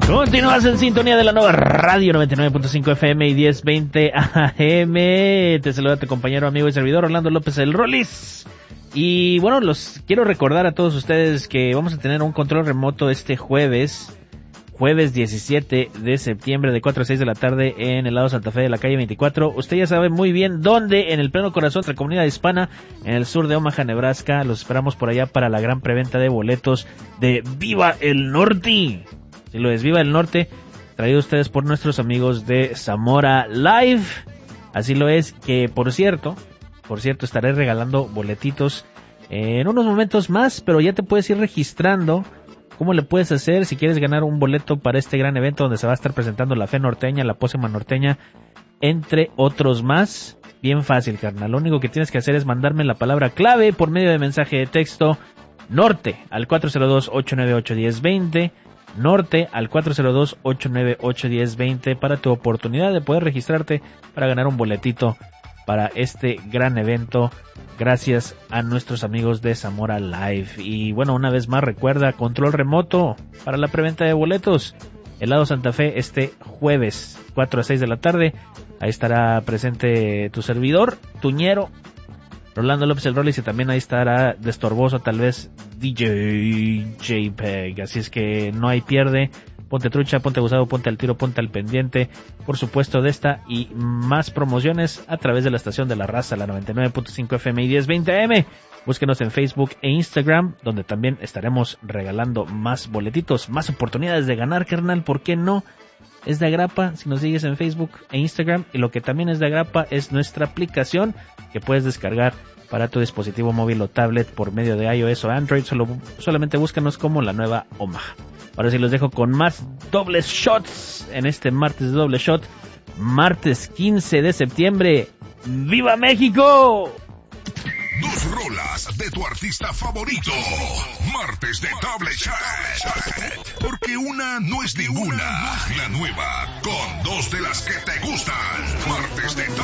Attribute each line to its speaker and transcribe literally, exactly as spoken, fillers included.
Speaker 1: Continúas en sintonía de la nueva radio noventa y nueve punto cinco F M y diez veinte A M. Te saluda tu compañero, amigo y servidor Orlando López el Rolis. Y bueno, los quiero recordar a todos ustedes que vamos a tener un control remoto este jueves, jueves diecisiete de septiembre de cuatro a seis de la tarde en el lado Santa Fe de la calle veinticuatro. Usted ya sabe muy bien dónde, en el pleno corazón de la comunidad hispana, en el sur de Omaha, Nebraska. Los esperamos por allá para la gran preventa de boletos de Viva el Norte. Si lo es, Viva el Norte, traído a ustedes por nuestros amigos de Zamora Live. Así lo es, que por cierto, por cierto, estaré regalando boletitos en unos momentos más, pero ya te puedes ir registrando. ¿Cómo le puedes hacer si quieres ganar un boleto para este gran evento donde se va a estar presentando la Fe Norteña, la Pócima Norteña, entre otros más? Bien fácil, carnal. Lo único que tienes que hacer es mandarme la palabra clave por medio de mensaje de texto norte al cuatro cero dos, ocho nueve ocho, uno cero dos cero. Norte al cuatro cero dos, ocho nueve ocho, uno cero dos cero para tu oportunidad de poder registrarte para ganar un boletito para este gran evento, gracias a nuestros amigos de Zamora Live. Y bueno, una vez más recuerda, control remoto para la preventa de boletos, Helado Santa Fe, este jueves cuatro a seis de la tarde. Ahí estará presente tu servidor, Tuñero, Rolando López el Rolis, y también ahí estará de estorboso tal vez D J JPEG. Así es que no hay pierde. Ponte trucha, ponte abusado, ponte al tiro, ponte al pendiente, por supuesto, de esta y más promociones a través de la estación de la raza, la noventa y nueve punto cinco F M y diez veinte A M. Búsquenos en Facebook e Instagram, donde también estaremos regalando más boletitos, más oportunidades de ganar, carnal. ¿Por qué no? Es de agrapa si nos sigues en Facebook e Instagram, y lo que también es de agrapa es nuestra aplicación que puedes descargar para tu dispositivo móvil o tablet por medio de iOS o Android. Solo, solamente búscanos como la nueva Omaha. Ahora sí los dejo con más dobles shots en este martes de doble shot, martes quince de septiembre. ¡Viva México!
Speaker 2: Dos rolas de tu artista favorito. Martes de doble shot. Porque una no es ninguna. La nueva con dos de las que te gustan. Martes de doble